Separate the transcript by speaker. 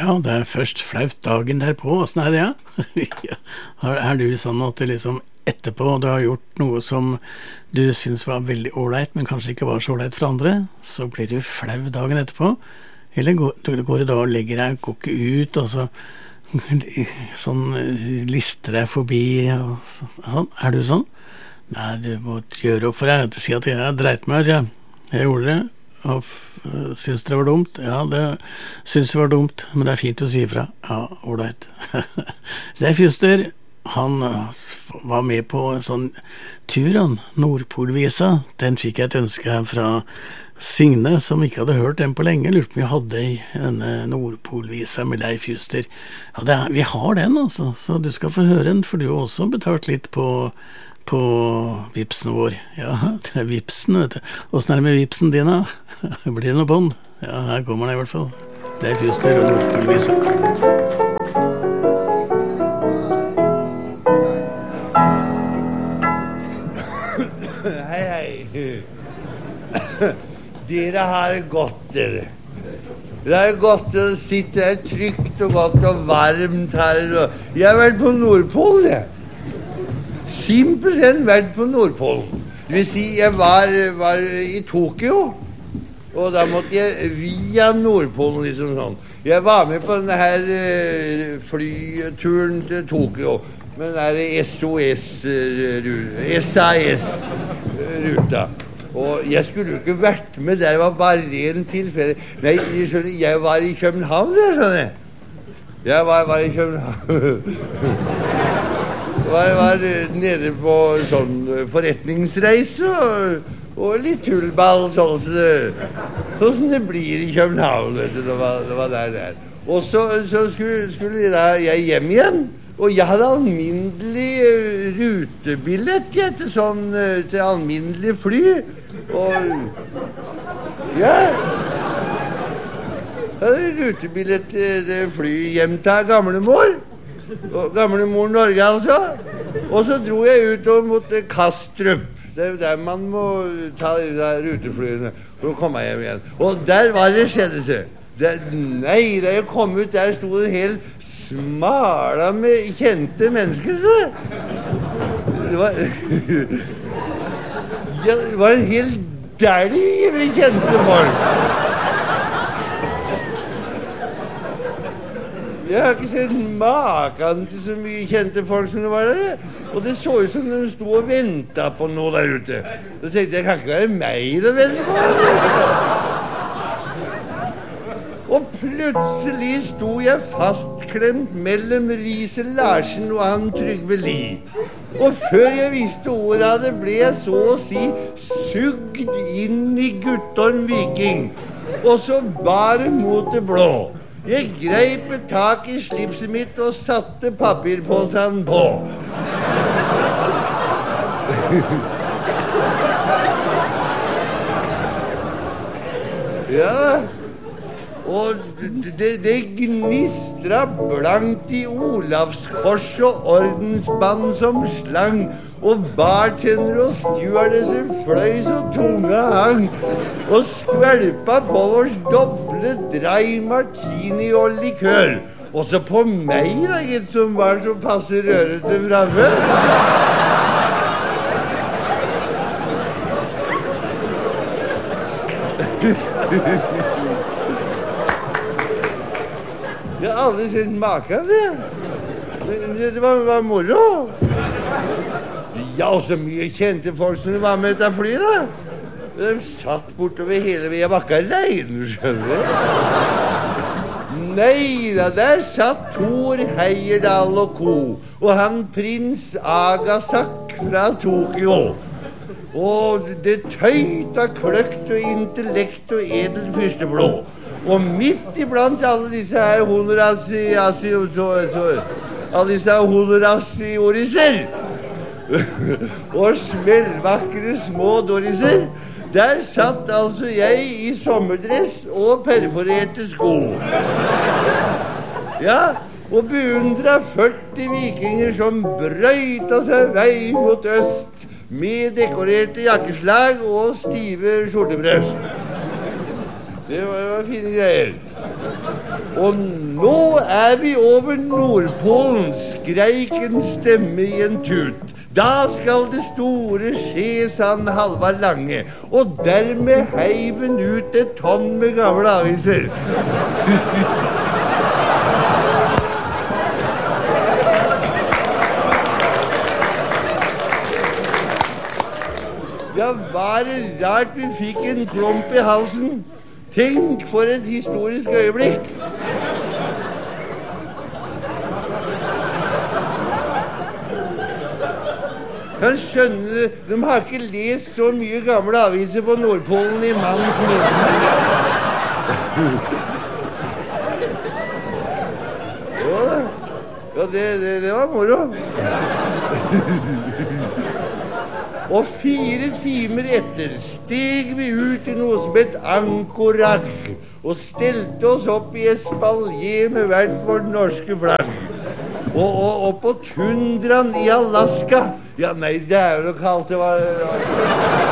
Speaker 1: Ja, det først flaut dagen derpå. Hvordan det, ja? Ja. Du sånn at det liksom etterpå du har gjort noe som du synes var veldig ålreit, men kanskje ikke var så ålreit for andre, så blir du flau dagen etterpå? Eller går du da og legger deg, går ikke ut, og sånn lister deg forbi, og sånn? Du sånn? Nei, du må gjøre opp for deg, si at jeg dreit meg ut, ja. Jeg gjorde det. Og synes det var dumt? Ja, det synes det var dumt, men det fint å si ifra. Ja, ålreit. Leif Juster, han var med på en sånn tur, Nordpolvisa. Den fikk jeg et ønske her fra Signe, som ikke hadde hørt den på lenge. Lurte på om vi hadde denne Nordpolvisa med Leif Juster. Ja, vi har den, altså, så du skal få høre den, for du har også betalt litt på vipsen vår. Ja, det vipsen, vet du. Hvordan det med vipsen din, da? Blir det noe bånd? Ja, her kommer den i hvert fall. Leif Juster og Nordpolvisa.
Speaker 2: Hei. Dere har gått, dere. Det godt å sitte her trygt og godt og varmt her. Jeg har vært på Nordpolen, jeg. Simpelthen vært på Nordpolen. Det vil si, jeg var i Tokyo, og da måtte jeg via Nordpolen, liksom sånn. Jeg var med på denne her flyturen til Tokyo, med den der SAS-ruta. Og jeg skulle jo ikke vært med der, det var bare ren tilfelle. Nei, jeg var i København der, skjønner jeg. Jeg var i København. Var nede på sånn forretningsreise og litt tullball, sånn som det blir i København, vet du, det var der. Og så skulle jeg hjem igjen, og jeg hadde alminnelig rutebillett til alminnelig fly, og ja, jeg hadde rutebillett til fly hjem til gamlemor. Gamlemor Norge, altså. Og så dro jeg ut mot Kastrup. Det jo der man må ta de der ruteflyene for å komme hjem igjen. Og der var det skjedde seg. Nei, da jeg kom ut, der stod en hel smala med kjente mennesker. Det var en hel dælj med kjente folk. Jeg har ikke sett maken til så mye kjente folk som det var der. Og det så ut som de stod og ventet på noe der ute. Så tenkte jeg, kan ikke være meg det venter på. Og plutselig sto jeg fastklemt mellom Riise Larsen og han Trygve Lie. Og før jeg visste ordet av det, ble jeg så å si sugd inn i Guttorm Viking. Og så bare mot det blå. Jeg greip et tak i slipset mitt og satte papirpåsen på. Ja, og det gnistra blankt i Olavskors og ordensband som slang, og bartender og stewardesser fløy så tunga hang, og skvelpa på vårs doble dry martini og likør. Også på meg, da, gitt, som var så passe rørete framme. Jeg har aldri sett maken, det. Det var moro. Ja, og så mye kjente folk som var med dette flyet, da. De satt bortover hele veien. Jeg var ikke alene, skjønner du. Nei da, der satt Thor Heyerdahl og co. Og han prins Agasak fra Tokyo. Og det tøyta kløkt og intellekt og edel fyrsteblå. Og midt iblant alle disse her honorasi-oriser og smellvakre små doriser, der satt altså jeg i sommerdress og perforerte sko. Ja, og beundret 40 vikinger som brøyta seg vei mot øst med dekorerte jakkeslag og stive skjortebrøst. Det var fine greier. Og nå vi over Nordpolen, skreik en stemme I en tut. Da skal det store skje, sa han Halvard Lange, og dermed heiv han ut et tonn med gamle aviser. Ja, var det rart vi fikk en klump I halsen? Tenk for et historisk øyeblikk. Kan skjønne, de har ikke lest så mye gamle aviser på Nordpolen I manns minne. Ja, det var moro. Og 4 timer etter steg vi ut I noe som het Anchorage og stelte oss opp I espalier med hvert vårt norske flagg. Og på tundraen I Alaska, ja nei, det jo kaldt det var.